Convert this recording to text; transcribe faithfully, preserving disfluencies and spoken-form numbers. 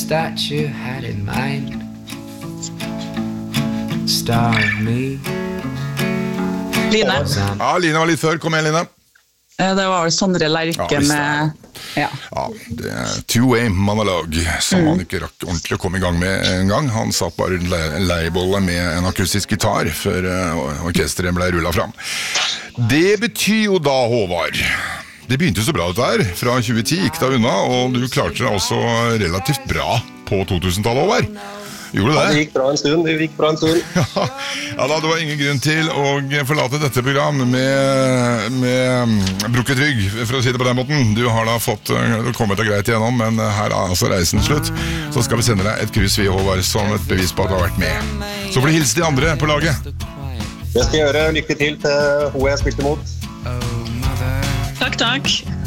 that you had in mind. Star of me. Line. Ja, Line var litt før. Kom igjen, Line. Det var vel Sondre Lerche Ja, visst er med... Ja. Ja, det er two-way monolog som han ikke rakk ordentlig å komme i gang med en gang. Han satt bare le- leibolle med en akustisk gitar før uh, orkestret ble rullet fram. Det betyr jo da, Håvard, det begynte så bra dette her. Fra tjue ti gikk det unna, og du klarte deg også relativt bra på to-tusentallet, Håvard. Gjorde det? Ja, det gikk bra en stund, det gikk bra en stund. Ja da, det var ingen grunn til å forlate dette program med, med brukket rygg, for å si det på den måten. Du har da fått uh, kommet deg greit igjennom, men her er altså reisen slutt. Så skal vi sende deg et kryss via Håvard som et bevis på at du har vært med. Så får du hilse de andre på laget. Det skal jeg gjøre. Lykke til til hun jeg spilte mot. Takk, takk.